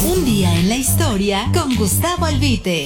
Un día en la historia con Gustavo Albite.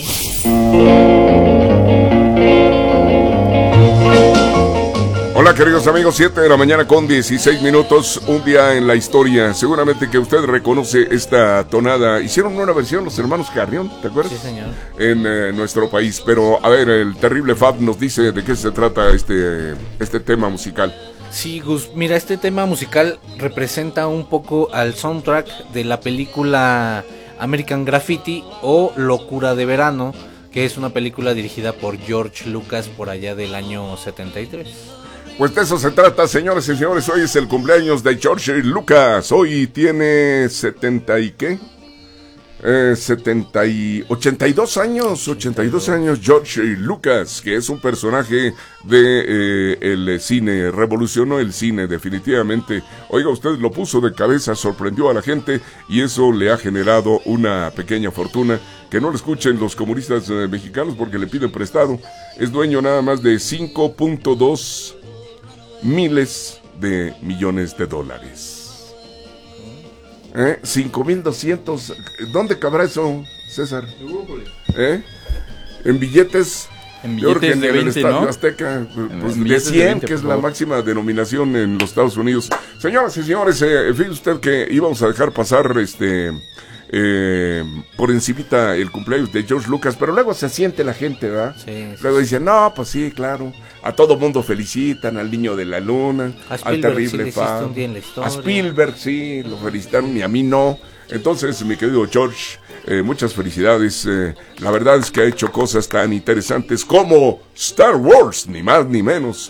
Hola queridos amigos, 7 de la mañana con 16 minutos, un día en la historia. Seguramente que usted reconoce esta tonada. Hicieron una versión los hermanos Carrión, ¿te acuerdas? Sí, señor. En nuestro país, pero a ver, el terrible Fab nos dice de qué se trata este tema musical. Sí, Gus, mira, este tema musical representa un poco al soundtrack de la película American Graffiti o Locura de Verano, que es una película dirigida por George Lucas por allá del año 73. Pues de eso se trata, señores y señores. Hoy es el cumpleaños de George Lucas. Hoy tiene 82 años George Lucas, que es un personaje de el cine, revolucionó el cine definitivamente. Oiga, usted lo puso de cabeza, sorprendió a la gente y eso le ha generado una pequeña fortuna. Que no lo escuchen los comunistas mexicanos porque le piden prestado. Es dueño nada más de 5.2 miles de millones de dólares. 5.200. ¿Dónde cabrá eso, César? En billetes. En billetes de 20, el Estadio ¿no? En Azteca, pues de 100, 20, que es la máxima denominación en los Estados Unidos. Señoras y señores, fíjese usted que íbamos a dejar pasar por encimita el cumpleaños de George Lucas, pero luego se siente la gente, ¿verdad? Sí. Luego dicen, no, pues sí, claro, a todo mundo felicitan, al niño de la luna, al terrible Fab, a Spielberg, sí, lo felicitaron y a mí no. Entonces, mi querido George, muchas felicidades. La verdad es que ha hecho cosas tan interesantes como Star Wars, ni más ni menos,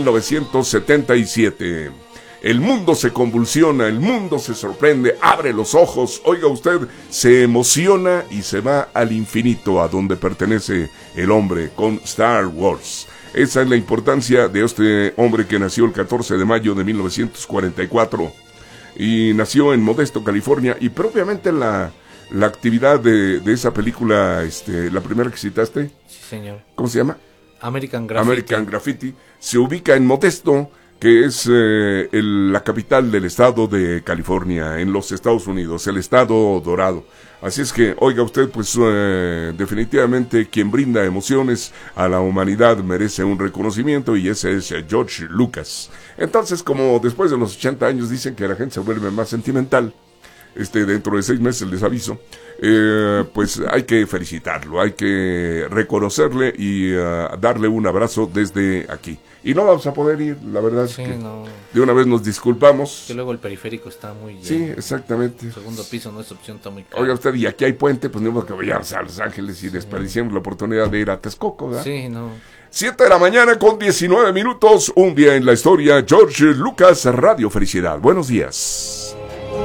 1977. El mundo se convulsiona, el mundo se sorprende, abre los ojos, oiga usted, se emociona y se va al infinito a donde pertenece el hombre con Star Wars. Esa es la importancia de este hombre que nació el 14 de mayo de 1944 y nació en Modesto, California, y propiamente la actividad de esa película, la primera que citaste. Sí, señor. ¿Cómo se llama? American Graffiti. American Graffiti. Se ubica en Modesto, que es la capital del estado de California, en los Estados Unidos, el estado dorado. Así es que, oiga usted, pues definitivamente quien brinda emociones a la humanidad merece un reconocimiento y ese es George Lucas. Entonces, como después de los 80 años dicen que la gente se vuelve más sentimental, dentro de 6 meses les aviso, pues hay que felicitarlo, hay que reconocerle y darle un abrazo desde aquí. Y no vamos a poder ir, la verdad Sí, es que no. de una vez nos disculpamos. Que luego el periférico está muy lleno. Sí, exactamente. El segundo piso no es opción, está muy caro. Oiga usted, y aquí hay puente, pues no que vayamos a Los Ángeles y desperdiciemos la oportunidad de ir a Texcoco, ¿verdad? Sí, no. 7 de la mañana con 19 minutos, un día en la historia, George Lucas, Radio Felicidad. Buenos días.